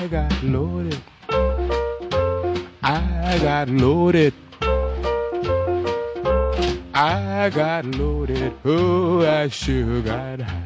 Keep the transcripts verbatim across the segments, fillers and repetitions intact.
I got loaded. I got loaded. I got loaded. Oh, I sure got high.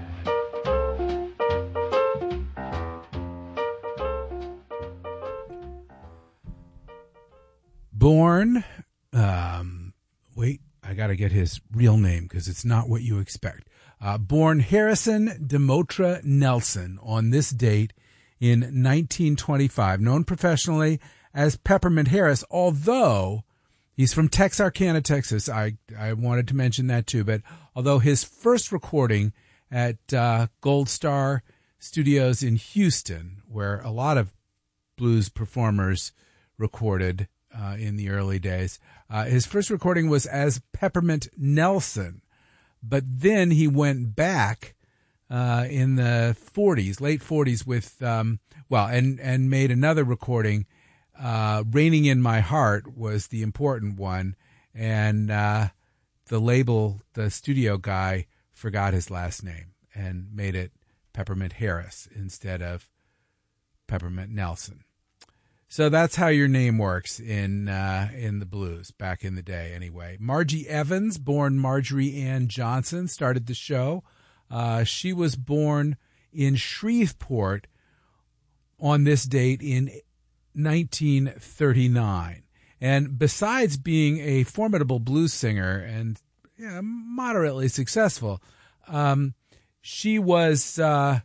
Born, um, wait, I got to get his real name because it's not what you expect. Uh, born Harrison Demotra Nelson on this date in nineteen twenty-five, known professionally as Peppermint Harris, although he's from Texarkana, Texas. I, I wanted to mention that too, but although his first recording at uh, Gold Star Studios in Houston, where a lot of blues performers recorded uh, in the early days, uh, his first recording was as Peppermint Nelson, but then he went back uh, in the forties, late forties with, um, well, and, and made another recording. Uh, Raining in My Heart was the important one, and uh, the label, the studio guy, forgot his last name and made it Peppermint Harris instead of Peppermint Nelson. So that's how your name works in uh, in the blues back in the day anyway. Margie Evans, born Marjorie Ann Johnson, started the show. Uh, she was born in Shreveport on this date in nineteen thirty-nine. And besides being a formidable blues singer and you know, moderately successful, um, she was uh,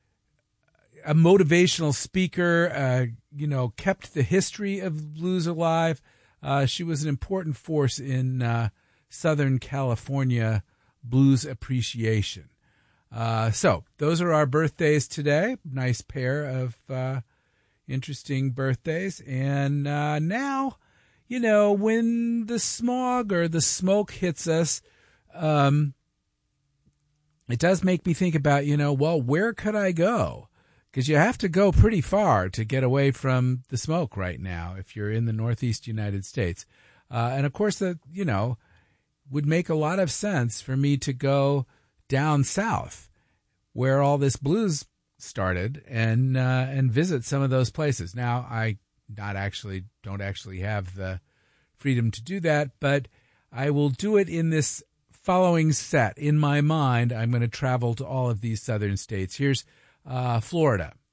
a motivational speaker, uh, you know, kept the history of blues alive. Uh, she was an important force in uh, Southern California blues appreciation. Uh, so those are our birthdays today. Nice pair of uh, interesting birthdays. And uh, now, you know, when the smog or the smoke hits us, um, it does make me think about, you know, well, where could I go? Because you have to go pretty far to get away from the smoke right now if you're in the Northeast United States. Uh, and, of course, that, you know, would make a lot of sense for me to go down south where all this blues started and uh, and visit some of those places. Now, I not actually don't actually have the freedom to do that, but I will do it in this following set. In my mind, I'm going to travel to all of these southern states. Here's Uh, Florida.